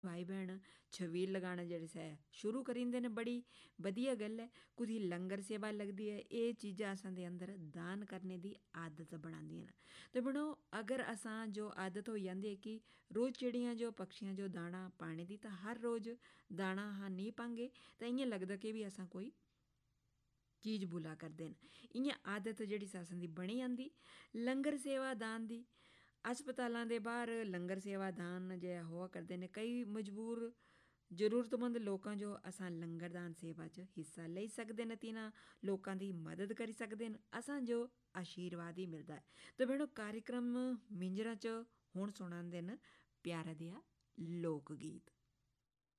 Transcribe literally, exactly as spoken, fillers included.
भाई भैन छबील लगाना जेह्ड़े सै शुरू करी दिंदे न। बड़ी वधिया गल्ल है। कुछ लंगर सेवा लगदी है। ये चीज़ां असां दे अंदर दान करने दी आदत बनांदियां न। ते बनो अगर असां जो आदत होई जंदी है कि रोज़ चिड़ियां जो पक्षियां जो दाना पाने दी, तां हर रोज़ दाना अस नेईं पांगे तां इ'यां लगदा कि भी असां कोई चीज़ भुला करदे न। इ'यां आदत जेह्ड़ी असां दी बनी जंदी। लंगर सेवा दान दी अस्पतालां दे बाह्र लंगर सेवा दान जे होआ करदे न। कई मजबूर जरूरतमंद लोकां जो असां लंगर दान सेवा च हिस्सा लेई सकदे न। तिन्हां लोकां दी मदद करी सकदे न। असां जो आशीर्वाद ही मिलदा है। ते भैनो कार्यक्रम मिंजरा च हुण सुणांदे न प्यारा देआ लोक गीत।